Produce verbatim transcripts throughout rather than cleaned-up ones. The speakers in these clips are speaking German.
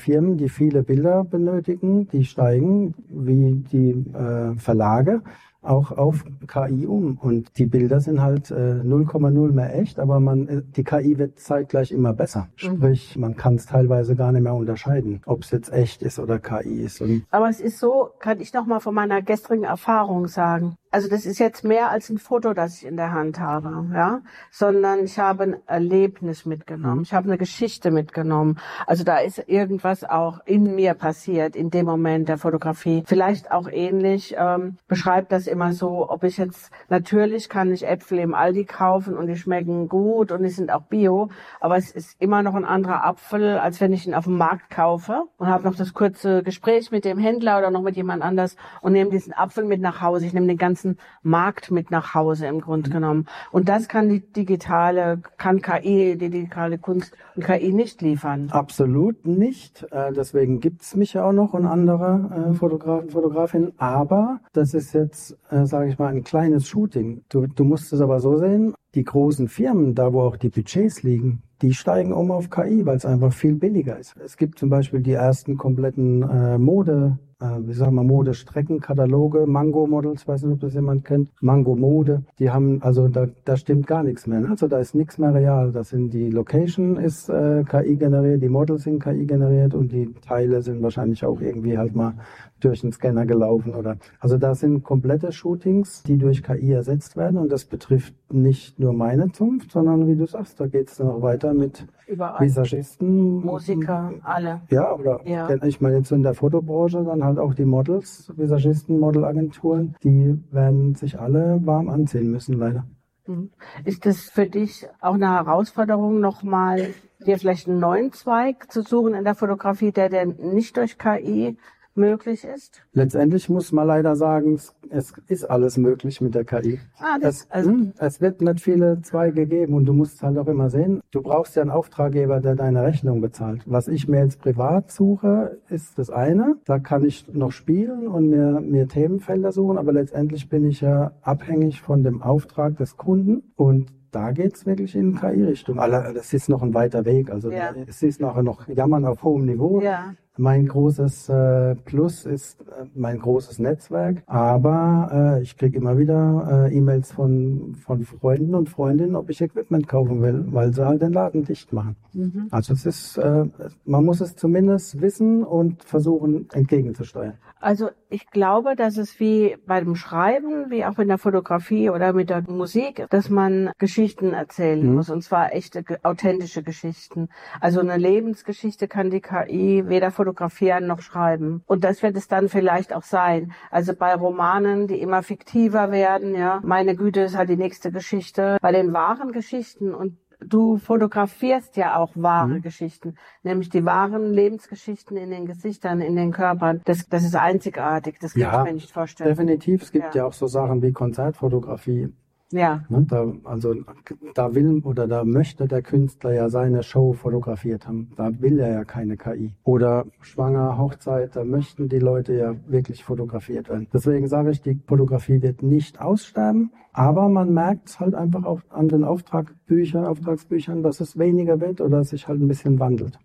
Firmen, die viele Bilder benötigen, die steigen, wie die äh, Verlage, auch auf K I um. Und die Bilder sind halt äh, null Komma null mehr echt, aber man die K I wird zeitgleich immer besser. Sprich, man kann es teilweise gar nicht mehr unterscheiden, ob es jetzt echt ist oder K I ist. Und aber es ist so, kann ich noch mal von meiner gestrigen Erfahrung sagen. Also das ist jetzt mehr als ein Foto, das ich in der Hand habe, ja, sondern ich habe ein Erlebnis mitgenommen. Ich habe eine Geschichte mitgenommen. Also da ist irgendwas auch in mir passiert in dem Moment der Fotografie. Vielleicht auch ähnlich, ähm, beschreibt das immer so, ob ich jetzt, natürlich kann ich Äpfel im Aldi kaufen und die schmecken gut und die sind auch bio, aber es ist immer noch ein anderer Apfel, als wenn ich ihn auf dem Markt kaufe und habe noch das kurze Gespräch mit dem Händler oder noch mit jemand anders und nehme diesen Apfel mit nach Hause. Ich nehme den ganzen Markt mit nach Hause im Grunde genommen. Und das kann die digitale, kann K I, die digitale Kunst und K I nicht liefern. Absolut nicht. Äh, deswegen gibt's mich ja auch noch und andere äh, Fotografen, Fotografinnen. Aber das ist jetzt, äh, sage ich mal, ein kleines Shooting. Du, du musst es aber so sehen, die großen Firmen, da wo auch die Budgets liegen, die steigen um auf K I, weil es einfach viel billiger ist. Es gibt zum Beispiel die ersten kompletten äh, Mode, äh, wie sagen wir, Modestreckenkataloge, Mango Models, weiß nicht, ob das jemand kennt, Mango Mode, die haben, also da, da stimmt gar nichts mehr. Ne? Also da ist nichts mehr real. Das sind die Location ist äh, K I generiert, die Models sind K I generiert und die Teile sind wahrscheinlich auch irgendwie halt mal durch den Scanner gelaufen oder, also da sind komplette Shootings, die durch K I ersetzt werden und das betrifft nicht nur meine Zunft, sondern wie du sagst, da geht es dann auch weiter mit Überall. Visagisten, Musiker, alle. Ja, oder ja. ich meine jetzt so in der Fotobranche dann halt auch die Models, Visagisten, Modelagenturen, die werden sich alle warm anziehen müssen, leider. Ist das für dich auch eine Herausforderung, nochmal dir vielleicht einen neuen Zweig zu suchen in der Fotografie, der denn nicht durch K I möglich ist? Letztendlich muss man leider sagen, es ist alles möglich mit der K I. Ah, das, es, also es wird nicht viele Zweige geben und du musst halt auch immer sehen, du brauchst ja einen Auftraggeber, der deine Rechnung bezahlt. Was ich mir jetzt privat suche, ist das eine. Da kann ich noch spielen und mir, mir Themenfelder suchen, aber letztendlich bin ich ja abhängig von dem Auftrag des Kunden und da geht's wirklich in K I-Richtung. Das ist noch ein weiter Weg. Also ja. Es ist nachher noch Jammern auf hohem Niveau. Ja. Mein großes äh, Plus ist äh, mein großes Netzwerk, aber äh, ich kriege immer wieder äh, E-Mails von von Freunden und Freundinnen, ob ich Equipment kaufen will, weil sie halt den Laden dicht machen. Mhm. Also es ist, äh, man muss es zumindest wissen und versuchen entgegenzusteuern. Also ich glaube, dass es wie bei dem Schreiben, wie auch in der Fotografie oder mit der Musik, dass man Geschichten erzählen mhm. muss, und zwar echte, authentische Geschichten. Also eine Lebensgeschichte kann die K I weder fotografieren noch schreiben. Und das wird es dann vielleicht auch sein. Also bei Romanen, die immer fiktiver werden, ja, meine Güte, ist halt die nächste Geschichte. Bei den wahren Geschichten, und du fotografierst ja auch wahre mhm. Geschichten, nämlich die wahren Lebensgeschichten in den Gesichtern, in den Körpern. Das, das ist einzigartig, das kann ja, ich mir nicht vorstellen. Definitiv, es gibt ja. ja auch so Sachen wie Konzertfotografie. Ja. Ne, da, also da will oder da möchte der Künstler ja seine Show fotografiert haben. Da will er ja keine K I. Oder Schwanger, Hochzeit, da möchten die Leute ja wirklich fotografiert werden. Deswegen sage ich, die Fotografie wird nicht aussterben, aber man merkt es halt einfach auch an den Auftragbüchern, Auftragsbüchern, dass es weniger wird oder sich halt ein bisschen wandelt.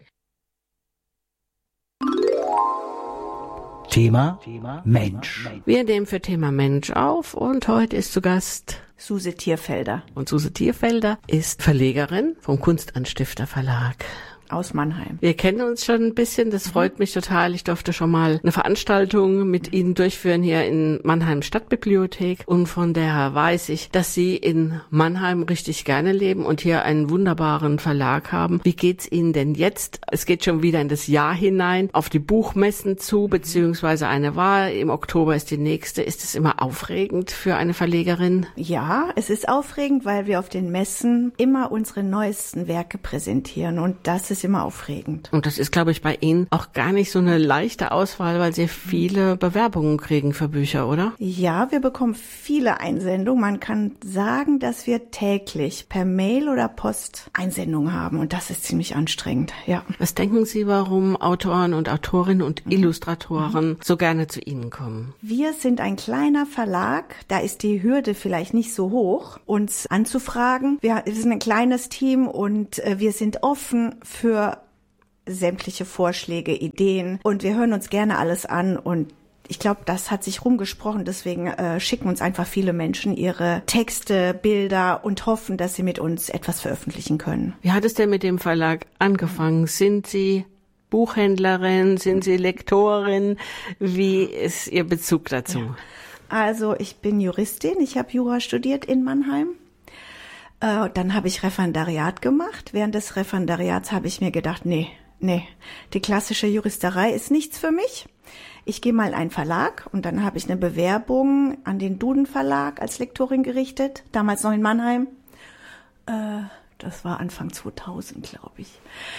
Thema Mensch. Wir nehmen für Thema Mensch auf und heute ist zu Gast Suse Thierfelder. Und Suse Thierfelder ist Verlegerin vom Kunstanstifter Verlag. Aus Mannheim. Wir kennen uns schon ein bisschen, das freut mich total. Ich durfte schon mal eine Veranstaltung mit Ihnen durchführen hier in Mannheim Stadtbibliothek und von daher weiß ich, dass Sie in Mannheim richtig gerne leben und hier einen wunderbaren Verlag haben. Wie geht's Ihnen denn jetzt? Es geht schon wieder in das Jahr hinein, auf die Buchmessen zu, beziehungsweise eine war. Im Oktober ist die nächste. Ist es immer aufregend für eine Verlegerin? Ja, es ist aufregend, weil wir auf den Messen immer unsere neuesten Werke präsentieren und das ist immer aufregend. Und das ist, glaube ich, bei Ihnen auch gar nicht so eine leichte Auswahl, weil Sie viele Bewerbungen kriegen für Bücher, oder? Ja, wir bekommen viele Einsendungen. Man kann sagen, dass wir täglich per Mail oder Post Einsendungen haben und das ist ziemlich anstrengend, ja. Was denken Sie, warum Autoren und Autorinnen und Illustratoren mhm. so gerne zu Ihnen kommen? Wir sind ein kleiner Verlag, da ist die Hürde vielleicht nicht so hoch, uns anzufragen. Wir sind ein kleines Team und wir sind offen für sämtliche Vorschläge, Ideen und wir hören uns gerne alles an und ich glaube, das hat sich rumgesprochen, deswegen äh, schicken uns einfach viele Menschen ihre Texte, Bilder und hoffen, dass sie mit uns etwas veröffentlichen können. Wie hat es denn mit dem Verlag angefangen? Sind Sie Buchhändlerin, sind Sie Lektorin? Wie ist Ihr Bezug dazu? Ja. Also ich bin Juristin, ich habe Jura studiert in Mannheim. Äh, dann habe ich Referendariat gemacht. Während des Referendariats habe ich mir gedacht, nee, nee, die klassische Juristerei ist nichts für mich. Ich gehe mal in einen Verlag und dann habe ich eine Bewerbung an den Duden Verlag als Lektorin gerichtet, damals noch in Mannheim. Äh, das war Anfang zweitausend, glaube ich.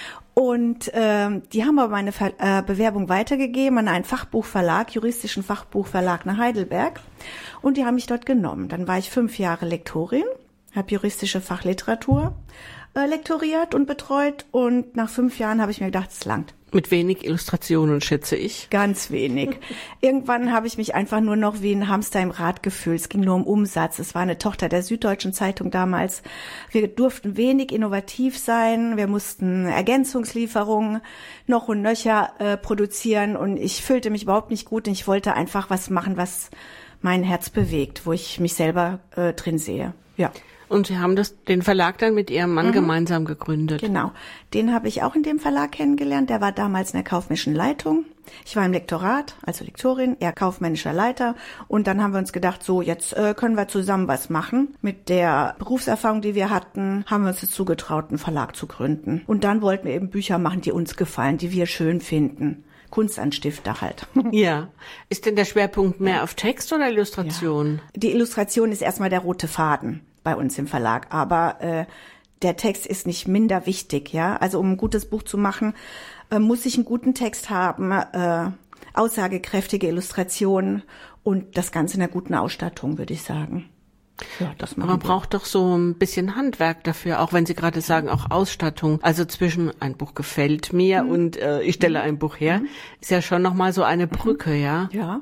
Und äh, die haben aber meine Ver- äh, Bewerbung weitergegeben an einen Fachbuchverlag, juristischen Fachbuchverlag nach Heidelberg. Und die haben mich dort genommen. Dann war ich fünf Jahre Lektorin, habe juristische Fachliteratur äh, lektoriert und betreut. Und nach fünf Jahren habe ich mir gedacht, es langt. Mit wenig Illustrationen, schätze ich. Ganz wenig. Irgendwann habe ich mich einfach nur noch wie ein Hamster im Rad gefühlt. Es ging nur um Umsatz. Es war eine Tochter der Süddeutschen Zeitung damals. Wir durften wenig innovativ sein. Wir mussten Ergänzungslieferungen noch und nöcher äh, produzieren. Und ich fühlte mich überhaupt nicht gut. Und ich wollte einfach was machen, was mein Herz bewegt, wo ich mich selber äh, drin sehe. Ja. Und Sie haben das, den Verlag dann mit Ihrem Mann mhm. gemeinsam gegründet. Genau. Den habe ich auch in dem Verlag kennengelernt. Der war damals in der kaufmännischen Leitung. Ich war im Lektorat, also Lektorin, er kaufmännischer Leiter. Und dann haben wir uns gedacht, so, jetzt äh, können wir zusammen was machen. Mit der Berufserfahrung, die wir hatten, haben wir uns dazu getraut, einen Verlag zu gründen. Und dann wollten wir eben Bücher machen, die uns gefallen, die wir schön finden. Kunstanstifter halt. Ja. Ist denn der Schwerpunkt mehr auf Text oder Illustration? Ja. Die Illustration ist erstmal der rote Faden bei uns im Verlag, aber äh, der Text ist nicht minder wichtig, ja. Also um ein gutes Buch zu machen, äh, muss ich einen guten Text haben, äh, aussagekräftige Illustrationen und das Ganze in einer guten Ausstattung, würde ich sagen. Ja, das machen Man wir. braucht doch so ein bisschen Handwerk dafür, auch wenn Sie gerade sagen, auch Ausstattung. Also zwischen ein Buch gefällt mir mhm. und äh, ich stelle ein Buch her, mhm. ist ja schon nochmal so eine Brücke, mhm. ja. Ja.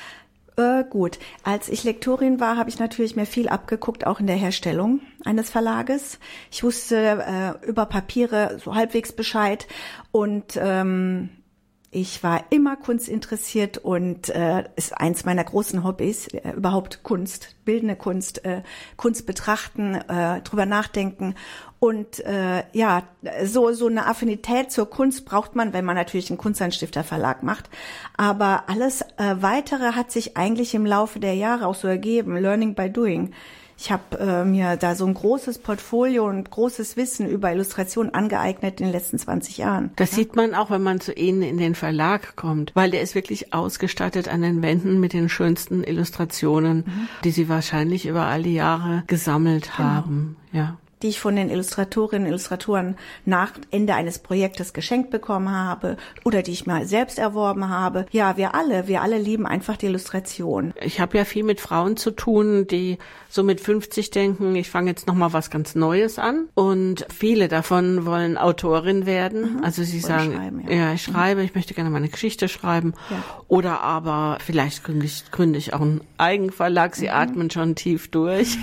Äh, gut, als ich Lektorin war, habe ich natürlich mir viel abgeguckt, auch in der Herstellung eines Verlages. Ich wusste äh, über Papiere so halbwegs Bescheid und ähm, ich war immer kunstinteressiert und äh, ist eins meiner großen Hobbys, äh, überhaupt Kunst, bildende Kunst, äh, Kunst betrachten, äh, drüber nachdenken. Und äh, ja, so so eine Affinität zur Kunst braucht man, wenn man natürlich einen Kunstanstifterverlag macht. Aber alles äh, Weitere hat sich eigentlich im Laufe der Jahre auch so ergeben, learning by doing. Ich habe äh, mir da so ein großes Portfolio und großes Wissen über Illustration angeeignet in den letzten zwanzig Jahren. Das ja? sieht man auch, wenn man zu Ihnen in den Verlag kommt, weil der ist wirklich ausgestattet an den Wänden mit den schönsten Illustrationen, mhm. die Sie wahrscheinlich über all die Jahre gesammelt genau. haben. Ja. Die ich von den Illustratorinnen und Illustratoren nach Ende eines Projektes geschenkt bekommen habe oder die ich mal selbst erworben habe. Ja, wir alle, wir alle lieben einfach die Illustration. Ich habe ja viel mit Frauen zu tun, die so mit fünfzig denken, ich fange jetzt noch mal was ganz Neues an. Und viele davon wollen Autorin werden. Mhm. Also sie Wollen sagen, schreiben, ja. ja, ich schreibe, mhm. ich möchte gerne meine Geschichte schreiben. Ja. Oder aber vielleicht gründe ich, gründe ich auch einen Eigenverlag. Sie mhm. atmen schon tief durch.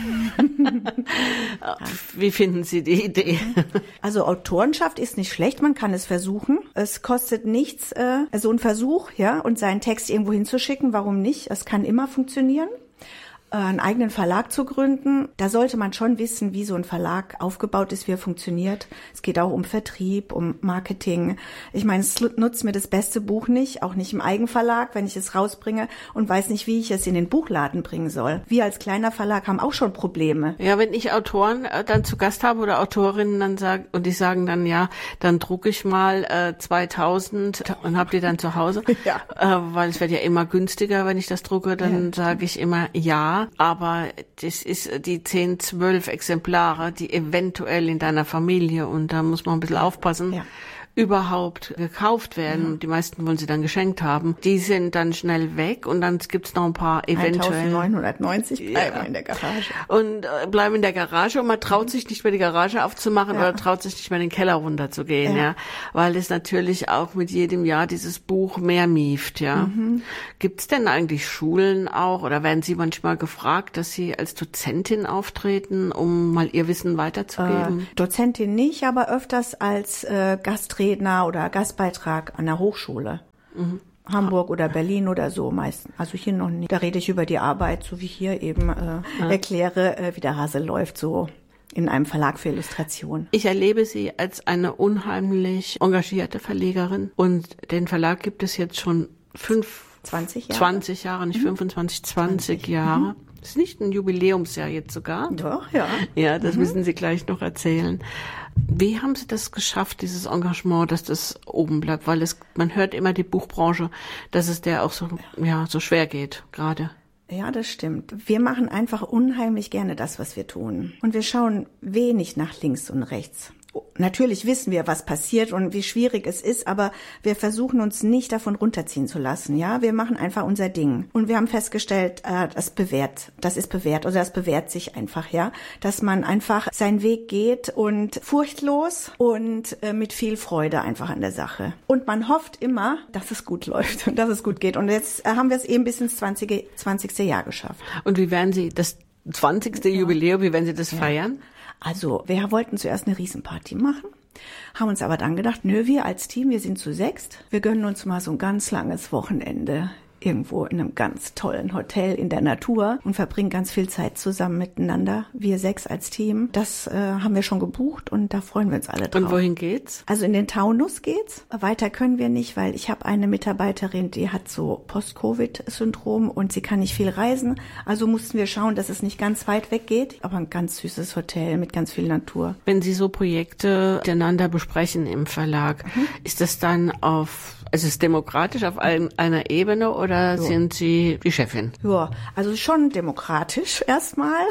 ja. Wie finden Sie die Idee? Also Autorenschaft ist nicht schlecht, man kann es versuchen. Es kostet nichts, äh, so ein Versuch, ja, und seinen Text irgendwo hinzuschicken. Warum nicht? Es kann immer funktionieren. Einen eigenen Verlag zu gründen, da sollte man schon wissen, wie so ein Verlag aufgebaut ist, wie er funktioniert. Es geht auch um Vertrieb, um Marketing. Ich meine, es nutzt mir das beste Buch nicht, auch nicht im Eigenverlag, wenn ich es rausbringe und weiß nicht, wie ich es in den Buchladen bringen soll. Wir als kleiner Verlag haben auch schon Probleme. Ja, wenn ich Autoren äh, dann zu Gast habe oder Autorinnen dann sagen und die sagen dann, ja, dann drucke ich mal äh, zweitausend und hab die dann zu Hause, ja. äh, weil es wird ja immer günstiger, wenn ich das drucke, dann ja. sage ich immer ja. Aber das ist die zehn, zwölf Exemplare, die eventuell in deiner Familie, und da muss man ein bisschen aufpassen, ja. überhaupt gekauft werden. Ja. Die meisten wollen sie dann geschenkt haben. Die sind dann schnell weg und dann gibt's noch ein paar eventuell. neunzehnhundertneunzig bleiben ja. in der Garage. Und äh, bleiben in der Garage und man traut sich nicht mehr die Garage aufzumachen ja. oder traut sich nicht mehr in den Keller runterzugehen, ja. ja. Weil es natürlich auch mit jedem Jahr dieses Buch mehr mieft, ja. Mhm. Gibt's denn eigentlich Schulen auch oder werden Sie manchmal gefragt, dass Sie als Dozentin auftreten, um mal Ihr Wissen weiterzugeben? Äh, Dozentin nicht, aber öfters als äh, Gastrednerin Gastredner oder Gastbeitrag an der Hochschule. Mhm. Hamburg oder Berlin oder so meistens. Also hier noch nicht. Da rede ich über die Arbeit, so wie hier eben äh, ja. erkläre, äh, wie der Hase läuft, so in einem Verlag für Illustration. Ich erlebe Sie als eine unheimlich engagierte Verlegerin und den Verlag gibt es jetzt schon fünf, zwanzig Jahre, zwanzig Jahre, nicht mhm. fünfundzwanzig, zwanzig, zwanzig Jahre. Mhm. Das ist nicht ein Jubiläumsjahr jetzt sogar. Doch, ja. Ja, das mhm. müssen Sie gleich noch erzählen. Wie haben Sie das geschafft, dieses Engagement, dass das oben bleibt? Weil es, man hört immer die Buchbranche, dass es der auch so, ja, so schwer geht, gerade. Ja, das stimmt. Wir machen einfach unheimlich gerne das, was wir tun. Und wir schauen wenig nach links und rechts. Natürlich wissen wir, was passiert und wie schwierig es ist, aber wir versuchen uns nicht davon runterziehen zu lassen. Ja, wir machen einfach unser Ding. Und wir haben festgestellt, äh, das bewährt, das ist bewährt, oder das bewährt sich einfach, ja, dass man einfach seinen Weg geht und furchtlos und äh, mit viel Freude einfach an der Sache. Und man hofft immer, dass es gut läuft und dass es gut geht. Und jetzt äh, haben wir es eben bis ins zwanzigste Jahr geschafft. Und wie werden Sie das zwanzigste Ja. Jubiläum, wie werden Sie das ja. feiern? Also, wir wollten zuerst eine Riesenparty machen, haben uns aber dann gedacht, nö, wir als Team, wir sind zu sechst, wir gönnen uns mal so ein ganz langes Wochenende irgendwo in einem ganz tollen Hotel in der Natur und verbringen ganz viel Zeit zusammen miteinander, wir sechs als Team. Das äh, haben wir schon gebucht und da freuen wir uns alle drauf. Und wohin geht's? Also in den Taunus geht's. Weiter können wir nicht, weil ich habe eine Mitarbeiterin, die hat so Post-Covid-Syndrom und sie kann nicht viel reisen. Also mussten wir schauen, dass es nicht ganz weit weg geht, aber ein ganz süßes Hotel mit ganz viel Natur. Wenn Sie so Projekte miteinander besprechen im Verlag, mhm. ist das dann auf, also ist es demokratisch auf ein, einer Ebene oder Oder so. Sind Sie die Chefin? Ja, also schon demokratisch erstmal.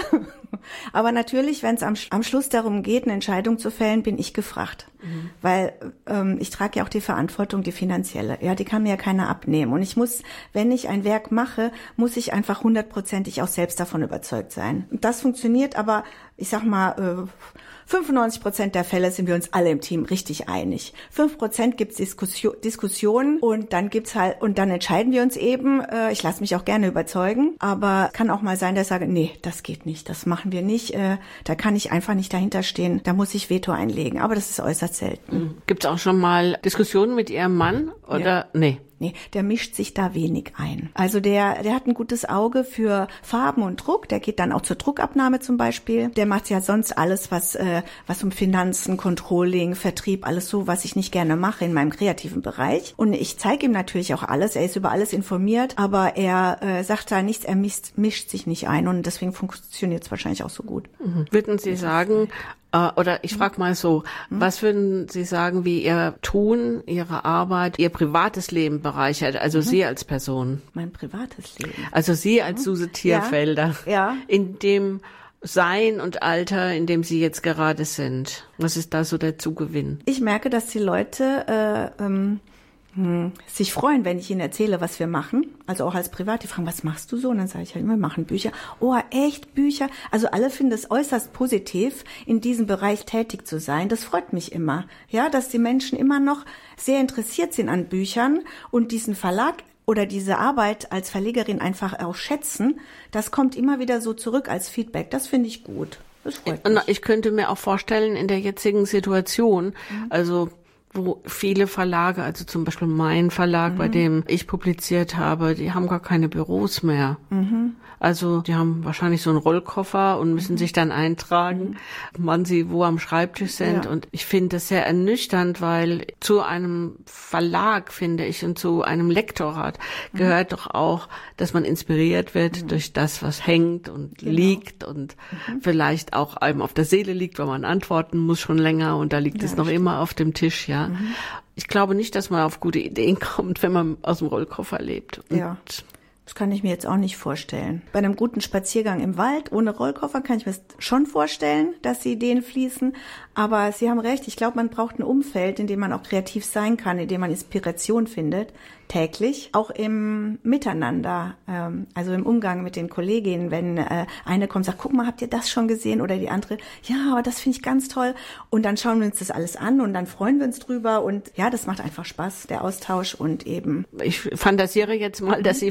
Aber natürlich, wenn es am, am Schluss darum geht, eine Entscheidung zu fällen, bin ich gefragt. Mhm. Weil ähm, ich trage ja auch die Verantwortung, die finanzielle. Ja, die kann mir ja keiner abnehmen. Und ich muss, wenn ich ein Werk mache, muss ich einfach hundertprozentig auch selbst davon überzeugt sein. Und das funktioniert aber, ich sag mal, äh, fünfundneunzig Prozent der Fälle sind wir uns alle im Team richtig einig. fünf Prozent gibt's Diskussion, Diskussionen und dann gibt's halt, und dann entscheiden wir uns eben, äh, ich lasse mich auch gerne überzeugen, aber kann auch mal sein, dass ich sage, nee, das geht nicht, das machen wir nicht, äh, da kann ich einfach nicht dahinter stehen, da muss ich Veto einlegen, aber das ist äußerst selten. Gibt's auch schon mal Diskussionen mit Ihrem Mann oder, ja. nee? Nee, der mischt sich da wenig ein. Also der, der hat ein gutes Auge für Farben und Druck. Der geht dann auch zur Druckabnahme zum Beispiel. Der macht ja sonst alles, was, äh, was um Finanzen, Controlling, Vertrieb, alles so, was ich nicht gerne mache in meinem kreativen Bereich. Und ich zeige ihm natürlich auch alles. Er ist über alles informiert, aber er äh, sagt da nichts, er mischt, mischt sich nicht ein und deswegen funktioniert es wahrscheinlich auch so gut. Mhm. Würden Sie sagen, Uh, oder ich frage mal so, mhm. was würden Sie sagen, wie Ihr Tun, Ihre Arbeit, Ihr privates Leben bereichert, also mhm. Sie als Person? Mein privates Leben? Also Sie als Suse Thierfelder, ja. ja. in dem Sein und Alter, in dem Sie jetzt gerade sind. Was ist da so der Zugewinn? Ich merke, dass die Leute äh, ähm, Hm, sich freuen, wenn ich ihnen erzähle, was wir machen. Also auch als Privat, die fragen, was machst du so? Und dann sage ich halt, wir machen Bücher. Oh, echt Bücher? Also alle finden es äußerst positiv, in diesem Bereich tätig zu sein. Das freut mich immer. Ja, dass die Menschen immer noch sehr interessiert sind an Büchern und diesen Verlag oder diese Arbeit als Verlegerin einfach auch schätzen. Das kommt immer wieder so zurück als Feedback. Das finde ich gut. Das freut mich. Ich könnte mir auch vorstellen, in der jetzigen Situation, mhm. also wo viele Verlage, also zum Beispiel mein Verlag, mhm. bei dem ich publiziert habe, die haben gar keine Büros mehr. Mhm. Also die haben wahrscheinlich so einen Rollkoffer und müssen mhm. sich dann eintragen, mhm. wann sie wo am Schreibtisch sind. Ja. Und ich finde das sehr ernüchternd, weil zu einem Verlag, finde ich, und zu einem Lektorat mhm. gehört doch auch, dass man inspiriert wird mhm. durch das, was hängt und genau. liegt und mhm. vielleicht auch einem auf der Seele liegt, weil man antworten muss schon länger und da liegt ja, es noch stimmt. immer auf dem Tisch, ja. Mhm. Ich glaube nicht, dass man auf gute Ideen kommt, wenn man aus dem Rollkoffer lebt. Und ja. Das kann ich mir jetzt auch nicht vorstellen. Bei einem guten Spaziergang im Wald ohne Rollkoffer kann ich mir schon vorstellen, dass die Ideen fließen. Aber Sie haben recht, ich glaube, man braucht ein Umfeld, in dem man auch kreativ sein kann, in dem man Inspiration findet, täglich. Auch im Miteinander, ähm, also im Umgang mit den Kolleginnen, wenn äh, eine kommt und sagt, guck mal, habt ihr das schon gesehen? Oder die andere, ja, aber das finde ich ganz toll. Und dann schauen wir uns das alles an und dann freuen wir uns drüber. Und ja, das macht einfach Spaß, der Austausch und eben. Ich fantasiere jetzt mal, dass Sie viele Bewerbungen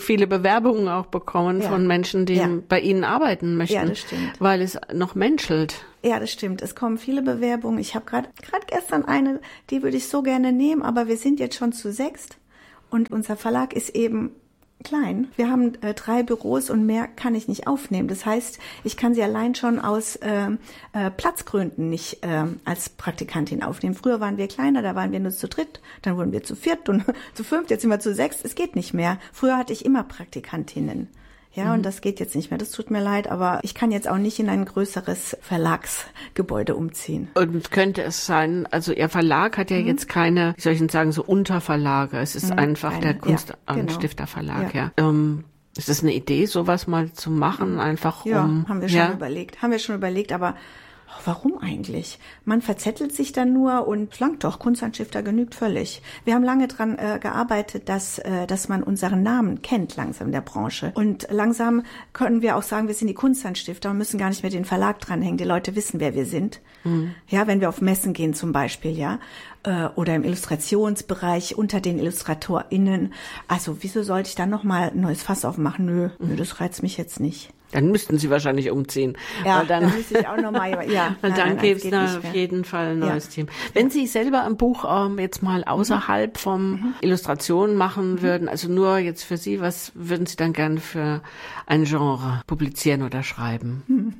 Bewerbungen auch bekommen Ja. von Menschen, die Ja. bei Ihnen arbeiten möchten. Ja, das stimmt. Weil es noch menschelt. Ja, das stimmt. Es kommen viele Bewerbungen. Ich habe gerade gerade gestern eine, die würde ich so gerne nehmen, aber wir sind jetzt schon zu sechst und unser Verlag ist eben klein. Wir haben äh, drei Büros und mehr kann ich nicht aufnehmen. Das heißt, ich kann sie allein schon aus äh, äh, Platzgründen nicht äh, als Praktikantin aufnehmen. Früher waren wir kleiner, da waren wir nur zu dritt, dann wurden wir zu viert und zu fünft, jetzt sind wir zu sechst. Es geht nicht mehr. Früher hatte ich immer Praktikantinnen. Ja, mhm. und das geht jetzt nicht mehr. Das tut mir leid, aber ich kann jetzt auch nicht in ein größeres Verlagsgebäude umziehen. Und könnte es sein, also Ihr Verlag hat ja mhm. jetzt keine, wie soll ich denn sagen, so Unterverlage. Es ist mhm, einfach keine. der Kunst-Stifterverlag, ja. Genau. ja. Ähm, ist das eine Idee, sowas mal zu machen, einfach ja, um... haben wir schon ja? überlegt. Haben wir schon überlegt, aber oh, warum eigentlich? Man verzettelt sich dann nur und langt doch, Kunstanstifter genügt völlig. Wir haben lange dran äh, gearbeitet, dass äh, dass man unseren Namen kennt langsam in der Branche. Und langsam können wir auch sagen, wir sind die Kunstanstifter und müssen gar nicht mehr den Verlag dranhängen. Die Leute wissen, wer wir sind. Mhm. Ja, wenn wir auf Messen gehen zum Beispiel, ja. Äh, oder im Illustrationsbereich unter den IllustratorInnen. Also wieso sollte ich dann nochmal ein neues Fass aufmachen? Nö, mhm. nö, das reizt mich jetzt nicht. Dann müssten Sie wahrscheinlich umziehen. Ja, weil dann, dann müsste ich auch nochmal, ja. Weil dann gäbe es auf jeden Fall ein neues ja. Team. Wenn Sie selber ein Buch ähm, jetzt mal außerhalb mhm. vom mhm. Illustrationen machen mhm. würden, also nur jetzt für Sie, was würden Sie dann gerne für ein Genre publizieren oder schreiben? Mhm.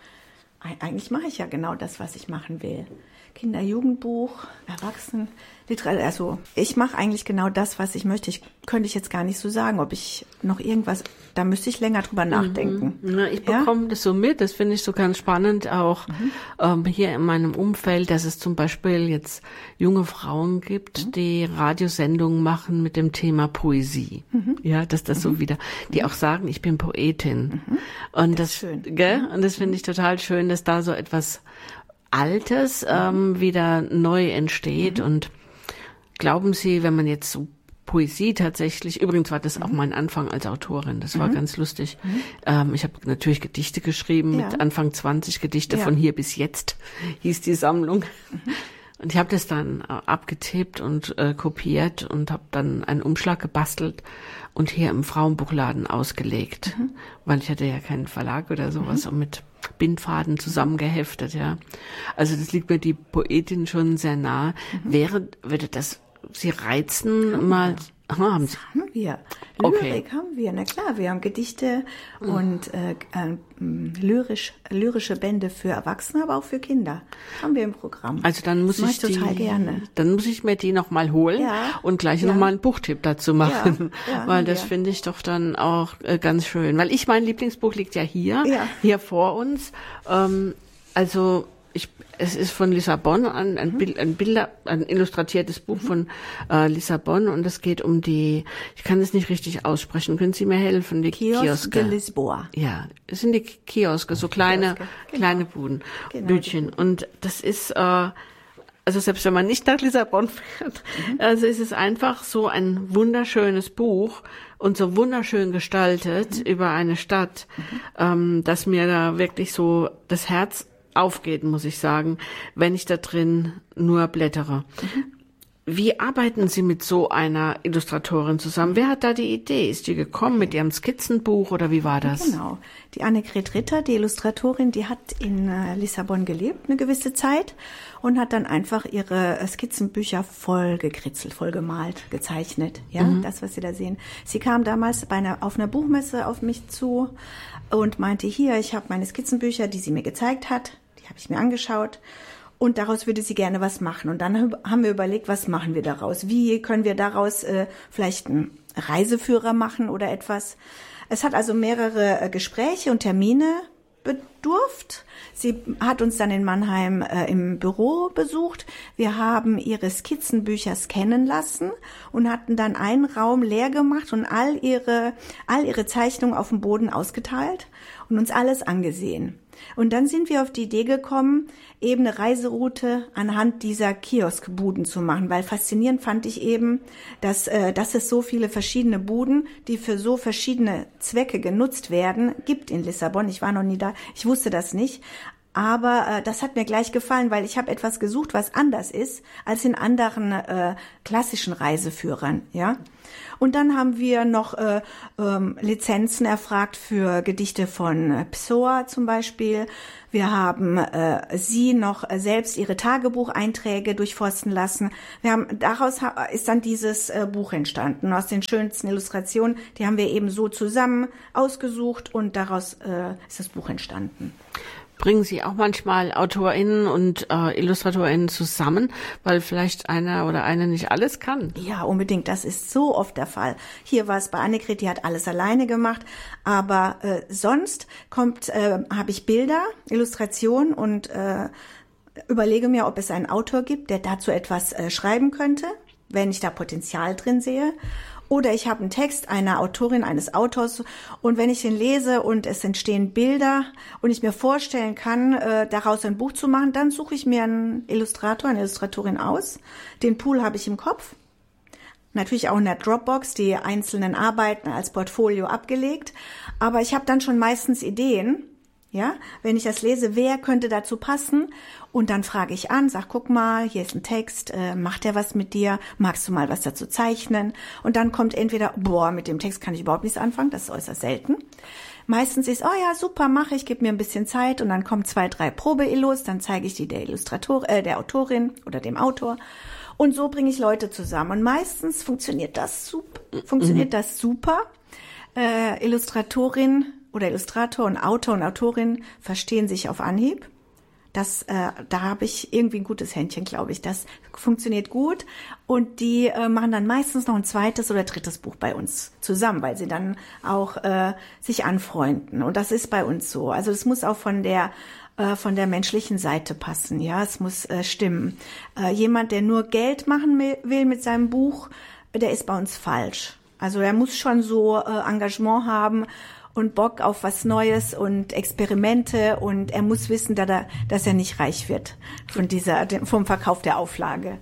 Eigentlich mache ich ja genau das, was ich machen will. Kinder-Jugendbuch, Erwachsenen, Literatur. Also ich mache eigentlich genau das, was ich möchte. Ich könnte ich jetzt gar nicht so sagen, ob ich noch irgendwas, da müsste ich länger drüber nachdenken. Mhm. Na, ich bekomme ja? das so mit, das finde ich so ganz spannend, auch mhm. ähm, hier in meinem Umfeld, dass es zum Beispiel jetzt junge Frauen gibt, mhm. die Radiosendungen machen mit dem Thema Poesie. Mhm. Ja, dass das mhm. so wieder, die auch sagen, ich bin Poetin. Mhm. Und das, das, gell? Und das finde ich total schön, dass da so etwas Altes ähm, wieder neu entsteht. Mhm. Und glauben Sie, wenn man jetzt so Poesie tatsächlich, übrigens war das mhm. auch mein Anfang als Autorin, das war mhm. ganz lustig. Mhm. Ähm, ich habe natürlich Gedichte geschrieben, ja. mit Anfang zwanzig Gedichte ja. von hier bis jetzt, hieß die Sammlung. Mhm. Und ich habe das dann äh, abgetippt und äh, kopiert und habe dann einen Umschlag gebastelt und hier im Frauenbuchladen ausgelegt, mhm. weil ich hatte ja keinen Verlag oder sowas mhm. und mit Bindfaden zusammengeheftet, ja. Also das liegt mir die Poetin schon sehr nahe. Mhm. Wäre, würde das Sie reizen, haben mal... Wir. Aha, haben Sie? Das haben wir. Okay. Lyrik haben wir, na klar. Wir haben Gedichte mhm. und äh, äh, lyrisch, lyrische Bände für Erwachsene, aber auch für Kinder. Haben wir im Programm. Also dann muss das ich, ich total die, gerne. Dann muss ich mir die nochmal holen ja. und gleich ja. nochmal einen Buchtipp dazu machen. Ja. Ja, weil das finde ich doch dann auch äh, ganz schön. Weil ich, mein Lieblingsbuch liegt ja hier, ja. hier vor uns. Ähm, also ich, es ist von Lissabon, ein, ein, Bild, ein Bilder, ein illustratiertes Buch mhm. von äh, Lissabon und es geht um die, ich kann es nicht richtig aussprechen, können Sie mir helfen? Die Kiosk Kioske. de Lisboa. Ja, es sind die Kioske, so kleine, Kioske. Genau. kleine Buden, genau. Bütchen. Und das ist, äh, also selbst wenn man nicht nach Lissabon fährt, mhm. also ist es einfach so ein wunderschönes Buch und so wunderschön gestaltet mhm. über eine Stadt, mhm. ähm, dass mir da wirklich so das Herz aufgeht, muss ich sagen, wenn ich da drin nur blättere. Mhm. Wie arbeiten Sie mit so einer Illustratorin zusammen? Wer hat da die Idee? Ist die gekommen mit ihrem Skizzenbuch oder wie war das? Genau. Die Annegret Ritter, die Illustratorin, die hat in äh, Lissabon gelebt eine gewisse Zeit und hat dann einfach ihre Skizzenbücher voll gekritzelt, voll gemalt, gezeichnet. Ja, mhm. das, was Sie da sehen. Sie kam damals bei einer, auf einer Buchmesse auf mich zu und meinte, hier, ich habe meine Skizzenbücher, die sie mir gezeigt hat. Die habe ich mir angeschaut. Und daraus würde sie gerne was machen. Und dann haben wir überlegt, was machen wir daraus? Wie können wir daraus äh, vielleicht einen Reiseführer machen oder etwas? Es hat also mehrere äh, Gespräche und Termine bedurft. Sie hat uns dann in Mannheim äh, im Büro besucht. Wir haben ihre Skizzenbücher scannen lassen und hatten dann einen Raum leer gemacht und all ihre, all ihre Zeichnungen auf dem Boden ausgeteilt und uns alles angesehen. Und dann sind wir auf die Idee gekommen, eben eine Reiseroute anhand dieser Kioskbuden zu machen, weil faszinierend fand ich eben, dass, äh, dass es so viele verschiedene Buden, die für so verschiedene Zwecke genutzt werden, gibt in Lissabon. Ich war noch nie da, ich wusste das nicht. Aber äh, das hat mir gleich gefallen, weil ich habe etwas gesucht, was anders ist als in anderen äh, klassischen Reiseführern, ja. Und dann haben wir noch äh, ähm, Lizenzen erfragt für Gedichte von äh, Pessoa zum Beispiel. Wir haben äh, sie noch äh, selbst ihre Tagebucheinträge durchforsten lassen. Wir haben daraus ha- ist dann dieses äh, Buch entstanden. Aus den schönsten Illustrationen, die haben wir eben so zusammen ausgesucht und daraus äh, ist das Buch entstanden. Bringen Sie auch manchmal AutorInnen und äh, IllustratorInnen zusammen, weil vielleicht einer oder eine nicht alles kann? Ja, unbedingt. Das ist so oft der Fall. Hier war es bei Annegret, die hat alles alleine gemacht. Aber äh, sonst kommt, äh, habe ich Bilder, Illustrationen und äh, überlege mir, ob es einen Autor gibt, der dazu etwas äh, schreiben könnte, wenn ich da Potenzial drin sehe. Oder ich habe einen Text einer Autorin, eines Autors und wenn ich den lese und es entstehen Bilder und ich mir vorstellen kann, äh, daraus ein Buch zu machen, dann suche ich mir einen Illustrator, eine Illustratorin aus. Den Pool habe ich im Kopf. Natürlich auch in der Dropbox die einzelnen Arbeiten als Portfolio abgelegt. Aber ich habe dann schon meistens Ideen, ja, wenn ich das lese, wer könnte dazu passen? Und dann frage ich an, sag, guck mal, hier ist ein Text, äh, macht der was mit dir? Magst du mal was dazu zeichnen? Und dann kommt entweder, boah, mit dem Text kann ich überhaupt nichts anfangen, das ist äußerst selten. Meistens ist, oh ja, super, mache ich, gib mir ein bisschen Zeit und dann kommen zwei, drei Probe-Illus, dann zeige ich die der Illustrator, äh, der Autorin oder dem Autor. Und so bringe ich Leute zusammen. Und meistens funktioniert das super, funktioniert mhm. das super. Äh, Illustratorin oder Illustrator und Autor und Autorin verstehen sich auf Anhieb. Das, äh, da habe ich irgendwie ein gutes Händchen, glaube ich. Das funktioniert gut und die äh, machen dann meistens noch ein zweites oder drittes Buch bei uns zusammen, weil sie dann auch äh, sich anfreunden. Und das ist bei uns so. Also es muss auch von der äh, von der menschlichen Seite passen. Ja, es muss äh, stimmen. Äh, jemand, der nur Geld machen will mit seinem Buch, der ist bei uns falsch. Also er muss schon so äh, Engagement haben und Bock auf was Neues und Experimente und er muss wissen, dass er, dass er nicht reich wird von dieser, vom Verkauf der Auflage.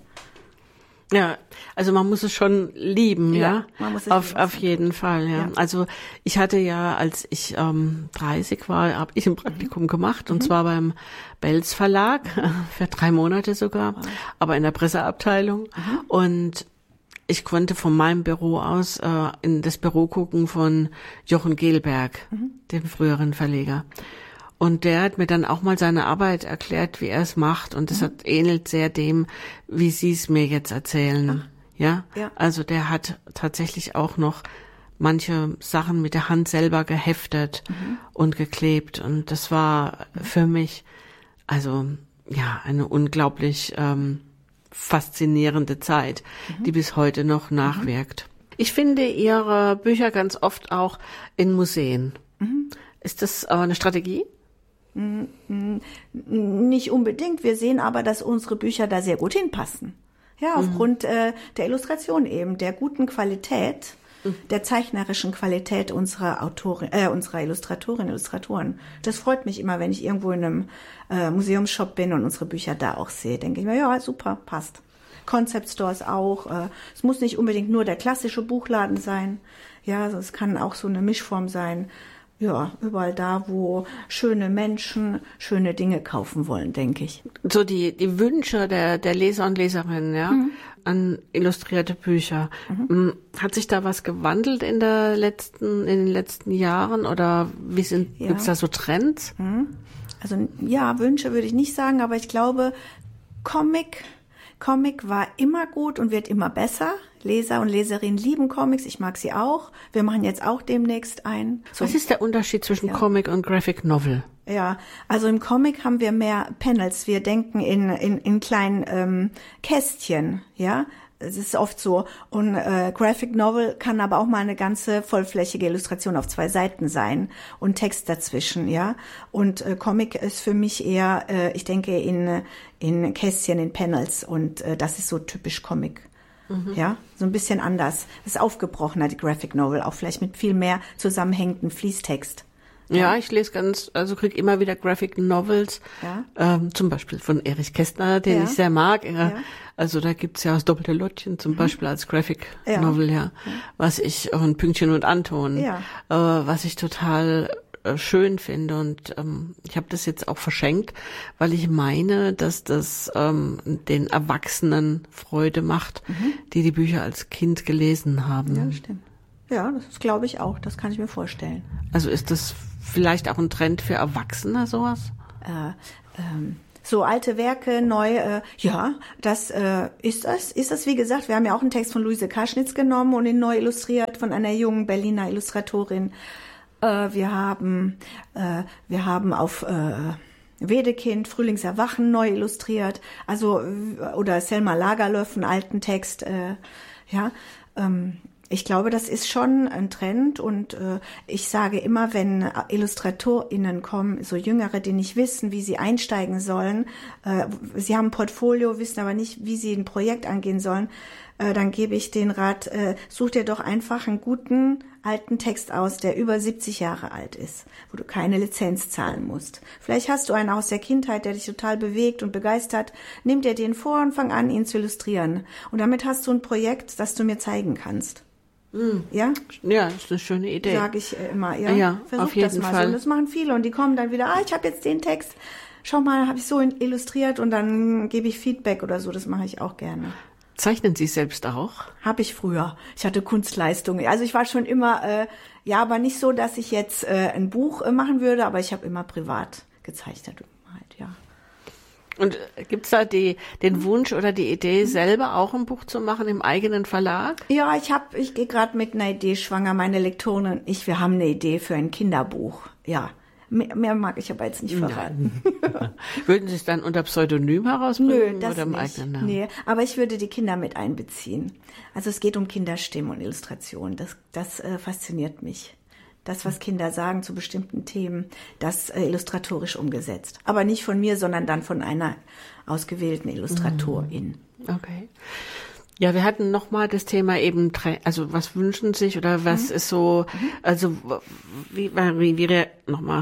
Ja, also man muss es schon lieben, ja, ja man muss es auf lieben. auf jeden Fall, ja. ja. Also ich hatte ja, als ich ähm, dreißig war, habe ich ein Praktikum mhm. gemacht und mhm. zwar beim Belz Verlag für drei Monate sogar, wow. aber in der Presseabteilung mhm. und ich konnte von meinem Büro aus äh, in das Büro gucken von Jochen Gelberg, mhm. dem früheren Verleger. Und der hat mir dann auch mal seine Arbeit erklärt, wie er es macht. Und das mhm. hat, ähnelt sehr dem, wie Sie es mir jetzt erzählen. Ach. Ja? ja, also der hat tatsächlich auch noch manche Sachen mit der Hand selber geheftet mhm. und geklebt. Und das war für mich also ja eine unglaublich ähm, faszinierende Zeit, mhm. die bis heute noch nachwirkt. Mhm. Ich finde Ihre Bücher ganz oft auch in Museen. Mhm. Ist das äh, eine Strategie? Nicht unbedingt. Wir sehen aber, dass unsere Bücher da sehr gut hinpassen. Ja, aufgrund mhm. äh, der Illustration eben, der guten Qualität, mhm. der zeichnerischen Qualität unserer Autorin, äh, unserer Illustratorinnen, Illustratoren. Das freut mich immer, wenn ich irgendwo in einem äh, Museumsshop bin und unsere Bücher da auch sehe. Denke ich mir, ja, super, passt. Concept Stores auch. Äh, es muss nicht unbedingt nur der klassische Buchladen sein. Ja, also es kann auch so eine Mischform sein. Ja, überall da, wo schöne Menschen schöne Dinge kaufen wollen, denke ich. So die die Wünsche der der Leser und Leserinnen, ja, mhm. an illustrierte Bücher. Mhm. Hat sich da was gewandelt in der letzten in den letzten Jahren oder wie sind ja. gibt's da so Trends? Mhm. Also ja, Wünsche würde ich nicht sagen, aber ich glaube, Comic Comic war immer gut und wird immer besser. Leser und Leserinnen lieben Comics, ich mag sie auch. Wir machen jetzt auch demnächst ein. So. Was ist der Unterschied zwischen ja. Comic und Graphic Novel? Ja, also im Comic haben wir mehr Panels. Wir denken in in, in kleinen ähm, Kästchen, ja. Es ist oft so. Und äh, Graphic Novel kann aber auch mal eine ganze vollflächige Illustration auf zwei Seiten sein und Text dazwischen, ja. Und äh, Comic ist für mich eher, äh, ich denke in in Kästchen, in Panels und äh, das ist so typisch Comic. Mhm. Ja, so ein bisschen anders. Das ist aufgebrochener, die Graphic Novel, auch vielleicht mit viel mehr zusammenhängenden Fließtext. Ja, ja, ich lese ganz, also krieg immer wieder Graphic Novels, ja. ähm, zum Beispiel von Erich Kästner, den ja. ich sehr mag. Ja. Also da gibt's ja das doppelte Lottchen zum mhm. Beispiel als Graphic ja. Novel, ja, ja, was ich, und Pünktchen und Anton, ja. äh, was ich total äh, schön finde. Und ähm, ich habe das jetzt auch verschenkt, weil ich meine, dass das ähm, den Erwachsenen Freude macht, mhm. die die Bücher als Kind gelesen haben. Ja, das stimmt. Ja, das glaube ich auch. Das kann ich mir vorstellen. Also ist das vielleicht auch ein Trend für Erwachsene, sowas? Äh, ähm, so alte Werke, neu, äh, ja, das äh, ist das. Ist das, wie gesagt, wir haben ja auch einen Text von Luise Kaschnitz genommen und ihn neu illustriert von einer jungen Berliner Illustratorin. Äh, wir haben, äh, wir haben auf äh, Wedekind, Frühlingserwachen neu illustriert. Also, oder Selma Lagerlöf, einen alten Text, äh, ja, ähm, ich glaube, das ist schon ein Trend und äh, ich sage immer, wenn IllustratorInnen kommen, so Jüngere, die nicht wissen, wie sie einsteigen sollen, äh, sie haben ein Portfolio, wissen aber nicht, wie sie ein Projekt angehen sollen, äh, dann gebe ich den Rat, äh, such dir doch einfach einen guten alten Text aus, der über siebzig Jahre alt ist, wo du keine Lizenz zahlen musst. Vielleicht hast du einen aus der Kindheit, der dich total bewegt und begeistert. Nimm dir den vor und fang an, ihn zu illustrieren. Und damit hast du ein Projekt, das du mir zeigen kannst. Ja? Ja, ist eine schöne Idee. Sage ich immer, ja. Ja, Versuch auf jeden das mal Fall. so. Und das machen viele und die kommen dann wieder, ah, ich habe jetzt den Text, schau mal, habe ich so illustriert und dann gebe ich Feedback oder so, das mache ich auch gerne. Zeichnen Sie selbst auch? Habe ich früher. Ich hatte Kunstleistungen. Also ich war schon immer, äh, ja, aber nicht so, dass ich jetzt äh, ein Buch äh, machen würde, aber ich habe immer privat gezeichnet. Halt, ja. Und gibt's da die, den Wunsch oder die Idee, selber auch ein Buch zu machen im eigenen Verlag? Ja, ich habe, ich gehe gerade mit einer Idee schwanger. Meine Lektorin und ich, wir haben eine Idee für ein Kinderbuch. Ja, mehr, mehr mag ich aber jetzt nicht verraten. Würden Sie es dann unter Pseudonym herausbringen? Nö, das oder im nicht. eigenen Namen? Nee, aber ich würde die Kinder mit einbeziehen. Also es geht um Kinderstimmen und Illustration. Das, das äh, fasziniert mich. Das, was Kinder sagen zu bestimmten Themen, das äh, illustratorisch umgesetzt. Aber nicht von mir, sondern dann von einer ausgewählten Illustratorin. Okay. Ja, wir hatten nochmal das Thema eben, also was wünschen sich oder was mhm. ist so, also wie, wie, wie nochmal,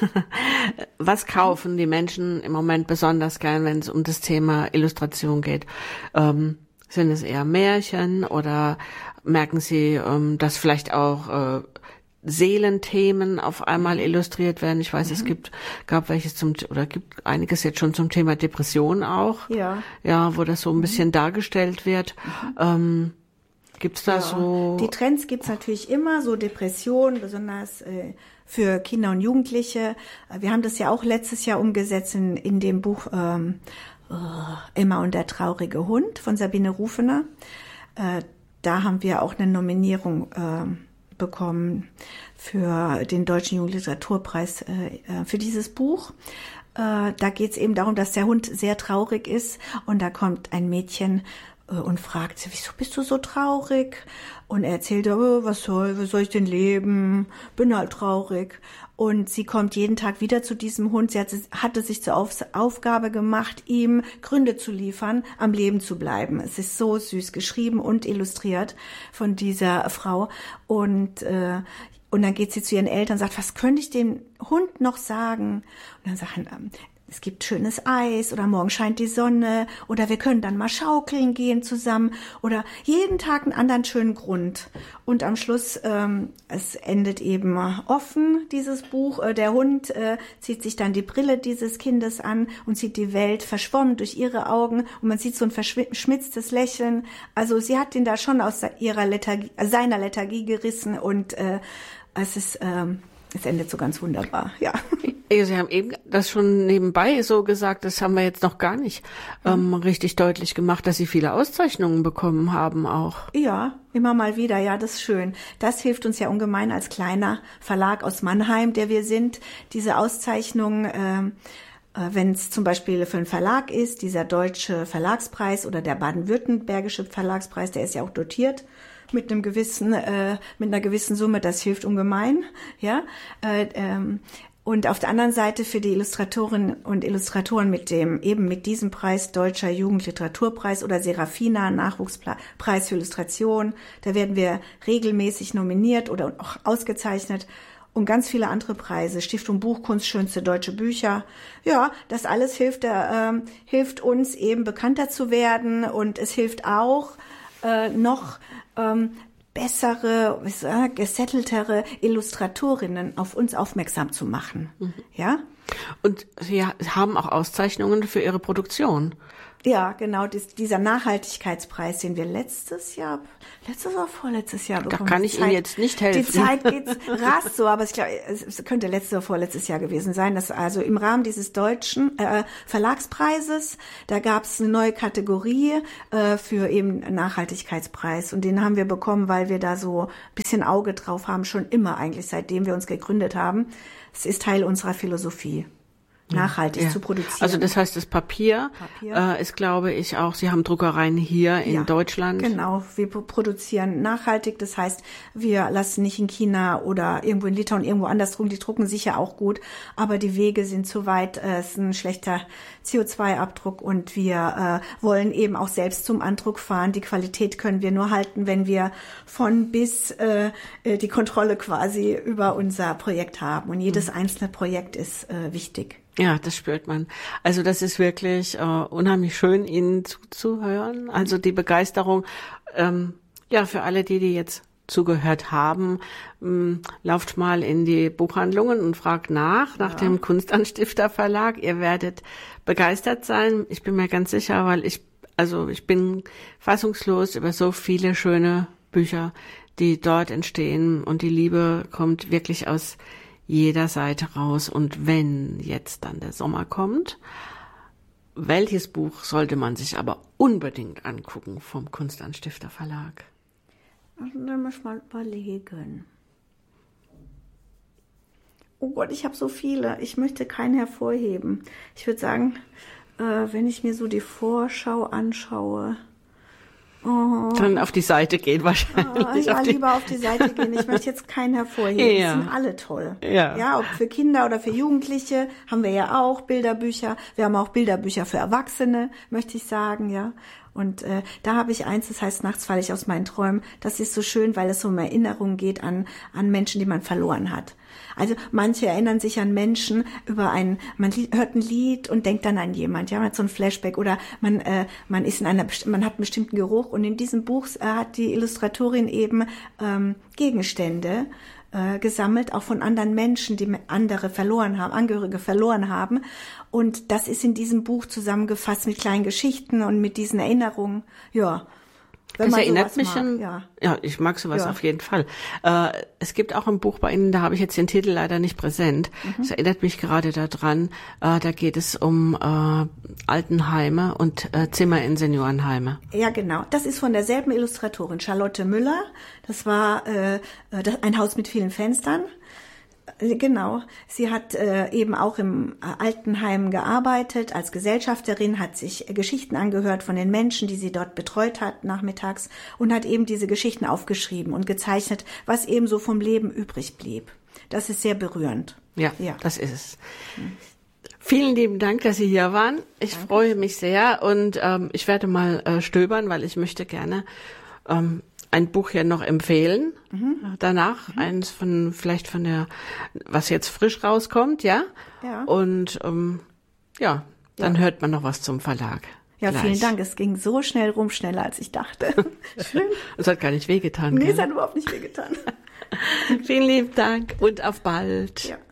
was kaufen die Menschen im Moment besonders gern, wenn es um das Thema Illustration geht? Ähm, sind es eher Märchen oder merken Sie, ähm, dass vielleicht auch äh, Seelenthemen auf einmal illustriert werden? Ich weiß, mhm. es gibt, gab welches zum, oder gibt einiges jetzt schon zum Thema Depression auch. Ja. Ja, wo das so ein bisschen mhm. dargestellt wird. Mhm. Ähm, gibt's da ja. so? Die Trends gibt's natürlich immer, so Depressionen, besonders äh, für Kinder und Jugendliche. Wir haben das ja auch letztes Jahr umgesetzt in, in dem Buch ähm, oh, Emma und der traurige Hund von Sabine Rufener. Äh, da haben wir auch eine Nominierung äh, bekommen für den Deutschen Jugendliteraturpreis äh, für dieses Buch. Äh, da geht es eben darum, dass der Hund sehr traurig ist und da kommt ein Mädchen äh, und fragt sie, wieso bist du so traurig? Und er erzählt, oh, was soll, was soll ich denn leben? Bin halt traurig. Und sie kommt jeden Tag wieder zu diesem Hund. Sie hatte, hatte sich zur Auf- Aufgabe gemacht, ihm Gründe zu liefern, am Leben zu bleiben. Es ist so süß geschrieben und illustriert von dieser Frau. Und, äh, und dann geht sie zu ihren Eltern und sagt, was könnte ich dem Hund noch sagen? Und dann sagen, ähm, es gibt schönes Eis oder morgen scheint die Sonne oder wir können dann mal schaukeln gehen zusammen oder jeden Tag einen anderen schönen Grund. Und am Schluss, ähm, es endet eben offen, dieses Buch. Äh, der Hund äh, zieht sich dann die Brille dieses Kindes an und sieht die Welt verschwommen durch ihre Augen und man sieht so ein verschmitztes Lächeln. Also sie hat ihn da schon aus ihrer Lethargie, seiner Lethargie gerissen und äh, es ist... Ähm, Es endet so ganz wunderbar, ja. Sie haben eben das schon nebenbei so gesagt, das haben wir jetzt noch gar nicht ähm, mhm. richtig deutlich gemacht, dass Sie viele Auszeichnungen bekommen haben auch. Ja, immer mal wieder, ja, das ist schön. Das hilft uns ja ungemein als kleiner Verlag aus Mannheim, der wir sind, diese Auszeichnungen, äh, wenn es zum Beispiel für einen Verlag ist, dieser Deutsche Verlagspreis oder der Baden-Württembergische Verlagspreis, der ist ja auch dotiert mit einem gewissen, äh, mit einer gewissen Summe, das hilft ungemein, ja. Äh, ähm, und auf der anderen Seite für die Illustratorinnen und Illustratoren mit dem, eben mit diesem Preis, Deutscher Jugendliteraturpreis oder Serafina, Nachwuchspreis für Illustration, da werden wir regelmäßig nominiert oder auch ausgezeichnet. Und ganz viele andere Preise, Stiftung Buchkunst, schönste deutsche Bücher. Ja, das alles hilft, äh, hilft uns eben bekannter zu werden und es hilft auch äh, noch, ähm, bessere, äh, gesetteltere Illustratorinnen auf uns aufmerksam zu machen. Mhm. Ja? Und Sie haben auch Auszeichnungen für Ihre Produktion. Ja, genau, dies, dieser Nachhaltigkeitspreis, den wir letztes Jahr, letztes oder vorletztes Jahr bekommen. Da kann ich Ihnen jetzt nicht helfen. Die Zeit geht rast so, aber ich glaube, es könnte letztes oder vorletztes Jahr gewesen sein, dass also im Rahmen dieses deutschen äh, Verlagspreises, da gab es eine neue Kategorie äh, für eben Nachhaltigkeitspreis, und den haben wir bekommen, weil wir da so ein bisschen Auge drauf haben, schon immer eigentlich, seitdem wir uns gegründet haben. Es ist Teil unserer Philosophie. Nachhaltig ja. zu produzieren. Also das heißt, das Papier, Papier. Äh, ist, glaube ich, auch, Sie haben Druckereien hier in ja, Deutschland. Genau, wir produzieren nachhaltig, das heißt, wir lassen nicht in China oder irgendwo in Litauen, irgendwo anders drucken, die drucken sicher auch gut, aber die Wege sind zu weit, es ist ein schlechter C O zwei Abdruck, und wir äh, wollen eben auch selbst zum Andruck fahren. Die Qualität können wir nur halten, wenn wir von bis äh, die Kontrolle quasi über unser Projekt haben, und jedes mhm. einzelne Projekt ist äh, wichtig. Ja, das spürt man. Also das ist wirklich äh, unheimlich schön, Ihnen zuzuhören. Also die Begeisterung, ähm, ja, für alle die, die jetzt zugehört haben, ähm, lauft mal in die Buchhandlungen und fragt nach, nach ja. dem Kunstanstifter Verlag. Ihr werdet begeistert sein. Ich bin mir ganz sicher, weil ich, also ich bin fassungslos über so viele schöne Bücher, die dort entstehen, und die Liebe kommt wirklich aus jeder Seite raus. Und wenn jetzt dann der Sommer kommt, welches Buch sollte man sich aber unbedingt angucken vom Kunstanstifter Verlag? Dann muss ich mal überlegen. Oh Gott, ich habe so viele. Ich möchte keinen hervorheben. Ich würde sagen, äh, wenn ich mir so die Vorschau anschaue, Oh. Dann auf die Seite gehen wahrscheinlich. Oh, ja, auf lieber auf die Seite gehen. Ich möchte jetzt keinen hervorheben. Ja. Die sind alle toll. Ja. Ja, ob für Kinder oder für Jugendliche haben wir ja auch Bilderbücher. Wir haben auch Bilderbücher für Erwachsene, möchte ich sagen, ja. Und äh, da habe ich eins, das heißt Nachts falle ich aus meinen Träumen. Das ist so schön, weil es so um Erinnerungen geht an an Menschen, die man verloren hat. Also manche erinnern sich an Menschen über ein, man hört ein Lied und denkt dann an jemand, ja, man hat so ein Flashback, oder man äh, man ist in einer, man hat einen bestimmten Geruch, und in diesem Buch äh, hat die Illustratorin eben ähm, Gegenstände äh, gesammelt, auch von anderen Menschen, die andere verloren haben, Angehörige verloren haben, und das ist in diesem Buch zusammengefasst mit kleinen Geschichten und mit diesen Erinnerungen, ja. Wenn das erinnert mich an, ja. ja, ich mag sowas ja. auf jeden Fall. Äh, es gibt auch ein Buch bei Ihnen, da habe ich jetzt den Titel leider nicht präsent. Mhm. Das erinnert mich gerade daran. Äh, da geht es um äh, Altenheime und äh, Zimmer in Seniorenheime. Ja, genau. Das ist von derselben Illustratorin, Charlotte Müller. Das war äh, das, ein Haus mit vielen Fenstern. Genau. Sie hat äh, eben auch im Altenheim gearbeitet als Gesellschafterin, hat sich äh, Geschichten angehört von den Menschen, die sie dort betreut hat nachmittags, und hat eben diese Geschichten aufgeschrieben und gezeichnet, was eben so vom Leben übrig blieb. Das ist sehr berührend. Ja, ja. Das ist es. Hm. Vielen lieben Dank, dass Sie hier waren. Ich Danke. freue mich sehr, und ähm, ich werde mal äh, stöbern, weil ich möchte gerne ähm, ein Buch hier noch empfehlen. Mhm. Danach mhm. eins von, vielleicht von der, was jetzt frisch rauskommt, ja? Ja. Und, ähm, ja, dann ja. hört man noch was zum Verlag. Ja, gleich. Vielen Dank. Es ging so schnell rum, schneller als ich dachte. Schön. Es hat gar nicht wehgetan. Nee, es hat überhaupt nicht wehgetan. Vielen lieben Dank und auf bald. Ja.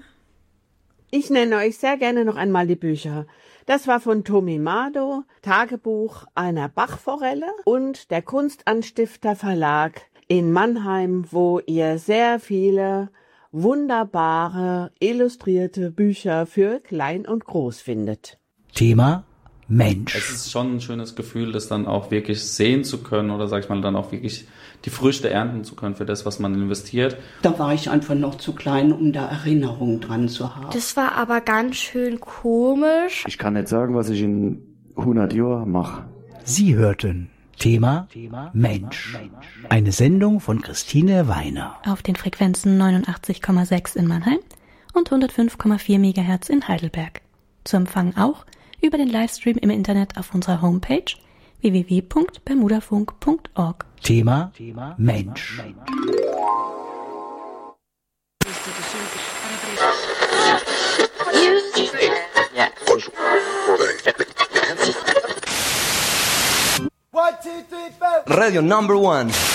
Ich nenne euch sehr gerne noch einmal die Bücher. Das war von Tommy Mado, Tagebuch einer Bachforelle, und der Kunstanstifter Verlag in Mannheim, wo ihr sehr viele wunderbare illustrierte Bücher für Klein und Groß findet. Thema Mensch. Es ist schon ein schönes Gefühl, das dann auch wirklich sehen zu können, oder sag ich mal, dann auch wirklich die Früchte ernten zu können für das, was man investiert. Da war ich einfach noch zu klein, um da Erinnerungen dran zu haben. Das war aber ganz schön komisch. Ich kann nicht sagen, was ich in hundert Jahren mache. Sie hörten Thema, Thema Mensch. Eine Sendung von Christine Weiner. Auf den Frequenzen neunundachtzig Komma sechs in Mannheim und hundertfünf Komma vier Megahertz in Heidelberg. Zu empfangen auch über den Livestream im Internet auf unserer Homepage w w w punkt bermudafunk punkt org. Thema, Thema Mensch. Radio number one.